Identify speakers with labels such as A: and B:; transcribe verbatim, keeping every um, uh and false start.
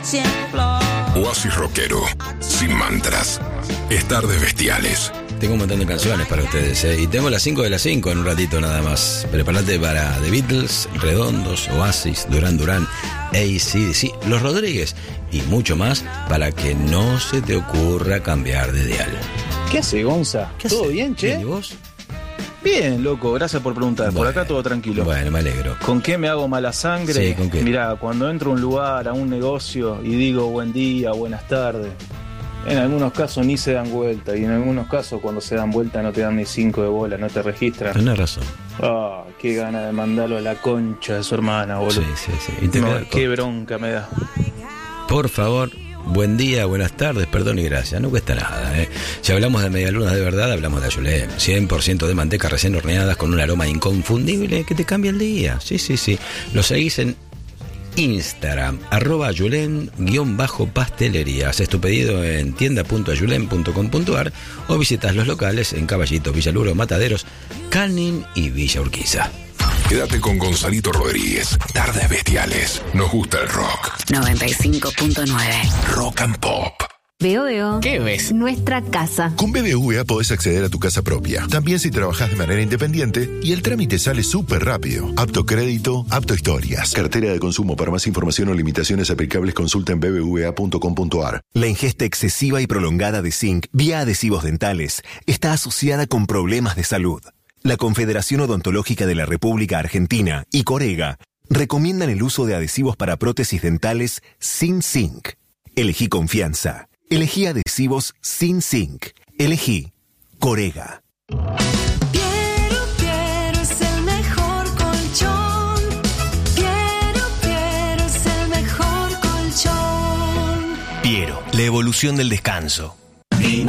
A: Oasis rockero, sin mantras. Es Tardes Bestiales.
B: Tengo un montón de canciones para ustedes, ¿eh? Y tengo las cinco de las cinco en un ratito nada más. Prepárate para The Beatles, Redondos, Oasis, Duran Duran, A C D C, Los Rodríguez y mucho más para que no se te ocurra cambiar de dial.
C: ¿Qué hace, Gonza?
B: ¿Qué
C: ¿Todo
B: hace?
C: bien, che?
B: ¿Y vos?
C: Bien, loco, gracias por preguntar.
B: Bueno,
C: por acá todo tranquilo.
B: Bueno, me alegro.
C: ¿Con qué me hago mala sangre?
B: Sí, ¿con qué?
C: Mirá, cuando entro a un lugar, a un negocio y digo buen día, buenas tardes, en algunos casos ni se dan vuelta y en algunos casos cuando se dan vuelta no te dan ni cinco de bola, no te registran.
B: Tenés razón.
C: Ah, qué gana de mandarlo a la concha de su hermana, boludo.
B: Sí, sí, sí. Y te
C: No,
B: queda
C: qué
B: corto.
C: bronca me da.
B: Por favor, buen día, buenas tardes, perdón y gracias. No cuesta nada, ¿eh? Si hablamos de medialunas de verdad, hablamos de Ayulé. cien por ciento de manteca recién horneadas con un aroma inconfundible que te cambia el día. Sí, sí, sí. Lo seguís en Instagram, arroba ayulen guión bajo pastelería. Haces tu pedido en tienda punto ayulen punto com punto ar o visitas los locales en Caballito, Villaluro, Mataderos, Canning y Villa Urquiza.
A: Quédate con Gonzalito Rodríguez. Tardes Bestiales. Nos gusta el rock.
D: noventa y cinco punto nueve.
A: Rock and Pop.
E: Veo, veo.
F: ¿Qué ves?
E: Nuestra casa.
G: Con B B V A podés acceder a tu casa propia, también si trabajás de manera independiente, y el trámite sale súper rápido. Apto crédito, apto historias. Cartera de consumo. Para más información o limitaciones aplicables, consulta en b b v a punto com punto ar.
H: La ingesta excesiva y prolongada de zinc vía adhesivos dentales está asociada con problemas de salud. La Confederación Odontológica de la República Argentina y Corega recomiendan el uso de adhesivos para prótesis dentales sin zinc. Elegí confianza. Elegí adhesivos sin zinc. Elegí Corega.
I: Piero, Piero es el mejor colchón. Piero, Piero es el mejor colchón.
F: Piero, la evolución del descanso.